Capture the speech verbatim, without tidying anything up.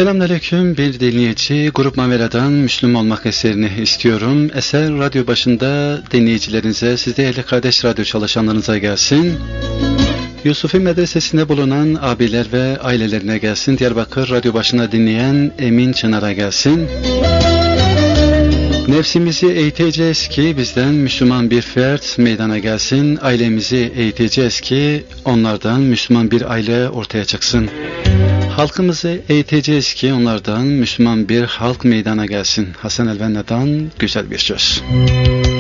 Selamünaleyküm, bir dinleyici Grup Mavera'dan Müslüm olmak eserini istiyorum. Eser radyo başında dinleyicilerinize, siz değerli kardeş radyo çalışanlarınıza gelsin. Yusufi Medresesi'nde bulunan abiler ve ailelerine gelsin. Diyarbakır radyo başına dinleyen Emin Çınar'a gelsin. Nefsimizi eğiteceğiz ki bizden Müslüman bir fert meydana gelsin. Ailemizi eğiteceğiz ki onlardan Müslüman bir aile ortaya çıksın. Halkımızı eğiteceğiz ki onlardan Müslüman bir halk meydana gelsin. Hasan el-Benna'dan güzel bir söz.